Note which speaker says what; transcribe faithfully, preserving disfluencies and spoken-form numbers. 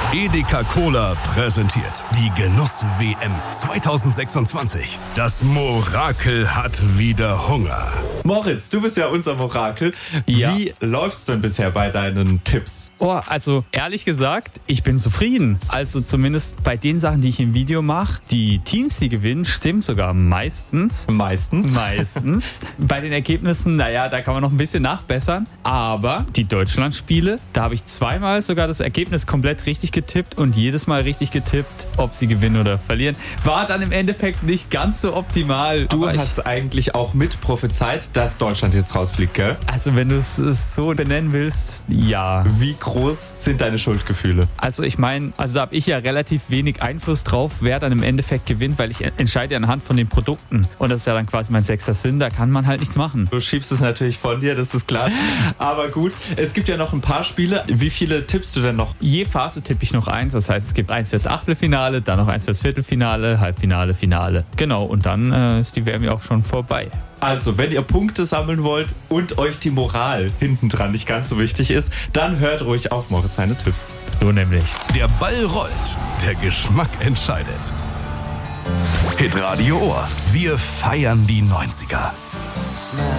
Speaker 1: Edeka Cola präsentiert die Genuss-W M zwanzig sechsundzwanzig. Das Morakel hat wieder Hunger.
Speaker 2: Moritz, du bist ja unser Morakel.
Speaker 3: Ja.
Speaker 2: Wie läuft's denn bisher bei deinen Tipps?
Speaker 3: Oh, also ehrlich gesagt, ich bin zufrieden. Also zumindest bei den Sachen, die ich im Video mache. Die Teams, die gewinnen, stimmt sogar meistens.
Speaker 2: Meistens.
Speaker 3: Meistens. Bei den Ergebnissen, naja, da kann man noch ein bisschen nachbessern. Aber die Deutschlandspiele, da habe ich zweimal sogar das Ergebnis komplett richtig getippt und jedes Mal richtig getippt, ob sie gewinnen oder verlieren. War dann im Endeffekt nicht ganz so optimal.
Speaker 2: Du
Speaker 3: aber
Speaker 2: hast eigentlich auch mit prophezeit, dass Deutschland jetzt rausfliegt, gell?
Speaker 3: Also wenn du es so benennen willst, ja.
Speaker 2: Wie groß sind deine Schuldgefühle?
Speaker 3: Also ich meine, also da habe ich ja relativ wenig Einfluss drauf, wer dann im Endeffekt gewinnt, weil ich entscheide anhand von den Produkten. Und das ist ja dann quasi mein sechster Sinn, da kann man halt nichts machen.
Speaker 2: Du schiebst es natürlich von dir, das ist klar. Aber gut, es gibt ja noch ein paar Spiele. Wie viele tippst du denn noch?
Speaker 3: Je Phase tippe ich noch eins, das heißt es gibt eins fürs Achtelfinale, dann noch eins fürs Viertelfinale, Halbfinale, Finale. Genau, und dann äh, ist die W M ja auch schon vorbei.
Speaker 2: Also, wenn ihr Punkte sammeln wollt und euch die Moral hinten dran nicht ganz so wichtig ist, dann hört ruhig auf Moritz seine Tipps.
Speaker 3: So nämlich.
Speaker 1: Der Ball rollt, der Geschmack entscheidet. Hitradio Ohr, wir feiern die neunziger.